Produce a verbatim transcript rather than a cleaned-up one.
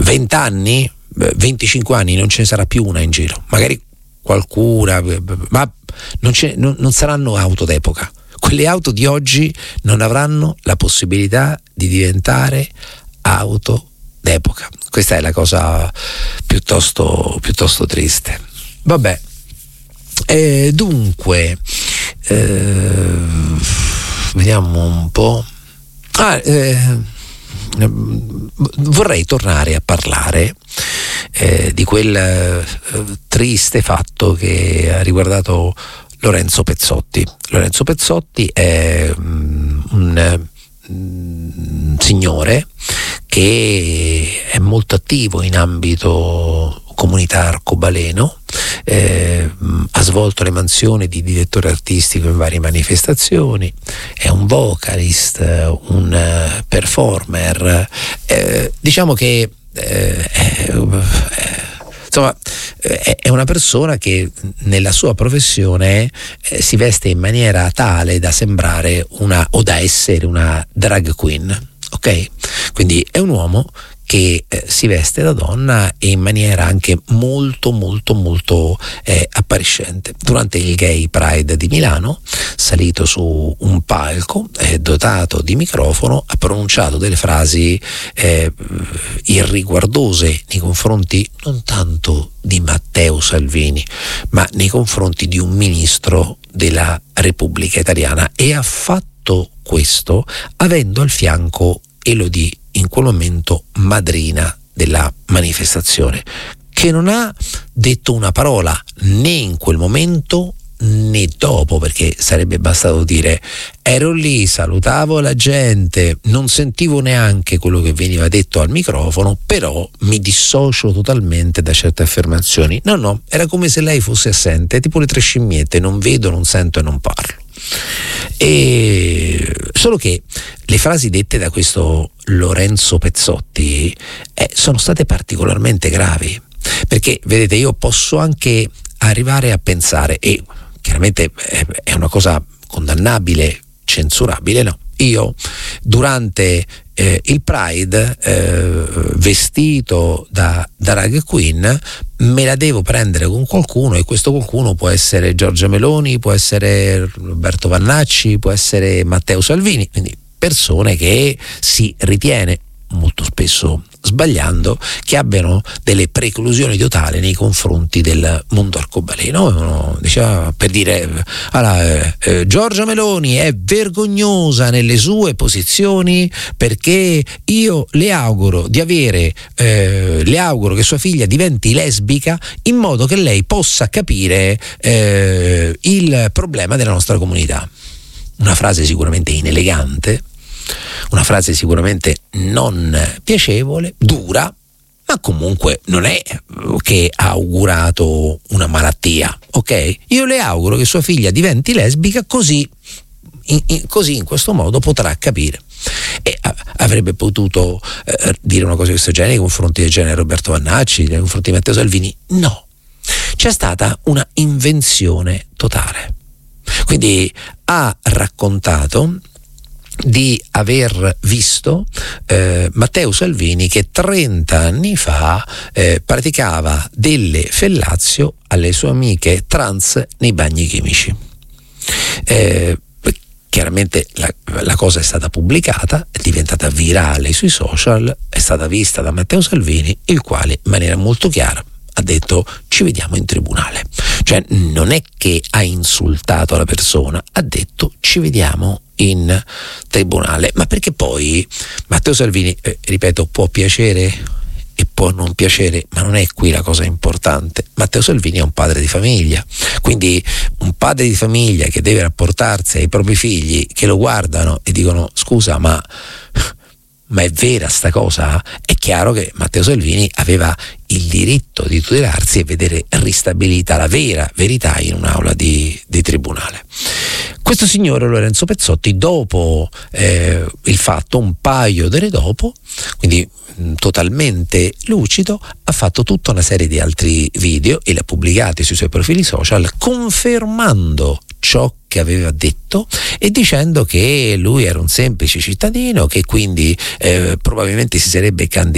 venti anni, venticinque anni non ce ne sarà più una in giro, magari qualcuna, ma non, ce, non, non saranno auto d'epoca. Quelle auto di oggi non avranno la possibilità di diventare auto d'epoca. Questa è la cosa piuttosto, piuttosto triste. Vabbè, eh, dunque eh, vediamo un po'. Ah, eh, vorrei tornare a parlare eh, di quel eh, triste fatto che ha riguardato Lorenzo Pezzotti. Lorenzo Pezzotti è um, un um, signore che è molto attivo in ambito comunità arcobaleno, eh, ha svolto le mansioni di direttore artistico in varie manifestazioni, è un vocalist, un uh, performer, eh, diciamo che eh, è, insomma è una persona che nella sua professione eh, si veste in maniera tale da sembrare una o da essere una drag queen, ok? Quindi è un uomo che eh, si veste da donna e in maniera anche molto molto molto eh, appariscente. Durante il Gay Pride di Milano, salito su un palco eh, dotato di microfono, ha pronunciato delle frasi eh, irriguardose nei confronti non tanto di Matteo Salvini, ma nei confronti di un ministro della Repubblica Italiana, e ha fatto questo avendo al fianco Elodie, in quel momento madrina della manifestazione, che non ha detto una parola né in quel momento né dopo, perché sarebbe bastato dire ero lì, salutavo la gente, non sentivo neanche quello che veniva detto al microfono, però mi dissocio totalmente da certe affermazioni. No, no, era come se lei fosse assente, tipo le tre scimmiette, non vedo, non sento e non parlo. E solo che le frasi dette da questo Lorenzo Pezzotti eh, sono state particolarmente gravi, perché vedete, io posso anche arrivare a pensare, e chiaramente è una cosa condannabile, censurabile, no, io durante eh, il Pride eh, vestito da, da drag queen me la devo prendere con qualcuno, e questo qualcuno può essere Giorgia Meloni, può essere Roberto Vannacci, può essere Matteo Salvini, quindi persone che si ritiene, molto spesso sbagliando, che abbiano delle preclusioni totali nei confronti del mondo arcobaleno. Uno diceva, per dire, allora, eh, eh, Giorgia Meloni è vergognosa nelle sue posizioni perché io le auguro di avere eh, le auguro che sua figlia diventi lesbica in modo che lei possa capire eh, il problema della nostra comunità. Una frase sicuramente inelegante, una frase sicuramente non piacevole, dura, ma comunque non è che ha augurato una malattia, ok? Io le auguro che sua figlia diventi lesbica, così in, in, così in questo modo potrà capire. E a, avrebbe potuto eh, dire una cosa di questo genere nei confronti del genere Roberto Vannacci, nei confronti di Matteo Salvini? No, c'è stata una invenzione totale. Quindi ha raccontato di aver visto eh, Matteo Salvini che trenta anni fa eh, praticava delle fellazio alle sue amiche trans nei bagni chimici. Eh, chiaramente la, la cosa è stata pubblicata, è diventata virale sui social, è stata vista da Matteo Salvini, il quale in maniera molto chiara ha detto ci vediamo in tribunale. Cioè non è che ha insultato la persona, ha detto ci vediamo in tribunale. Ma perché poi Matteo Salvini, eh, ripeto, può piacere e può non piacere, ma non è qui la cosa importante. Matteo Salvini è un padre di famiglia, quindi un padre di famiglia che deve rapportarsi ai propri figli che lo guardano e dicono scusa, ma ma è vera sta cosa? È chiaro che Matteo Salvini aveva il diritto di tutelarsi e vedere ristabilita la vera verità in un'aula di, di tribunale. Questo signore Lorenzo Pezzotti, dopo eh, il fatto, un paio d'ore dopo, quindi mh, totalmente lucido, ha fatto tutta una serie di altri video e li ha pubblicati sui suoi profili social, confermando ciò che aveva detto e dicendo che lui era un semplice cittadino, che quindi eh, probabilmente si sarebbe candidato